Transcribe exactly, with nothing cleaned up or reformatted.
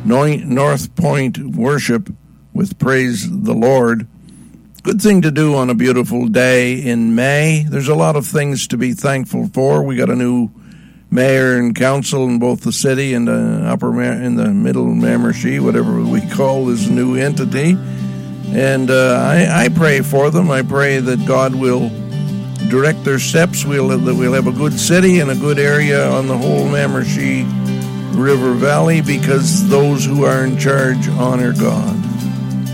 North Point Worship with Praise the Lord. Good thing to do on a beautiful day in May. There's a lot of things to be thankful for. We got a new mayor and council in both the city and the upper in the middle Miramichi, whatever we call this new entity. And uh, I, I pray for them. I pray that God will direct their steps. We'll that we'll have a good city and a good area on the whole Miramichi River Valley, because those who are in charge honor God.